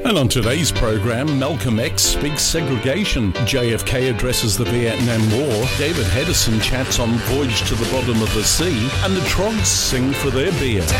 And on today's programme, Malcolm X speaks segregation, JFK addresses the Vietnam War, David Hedison chats on Voyage to the Bottom of the Sea, and the Trogs sing for their beer.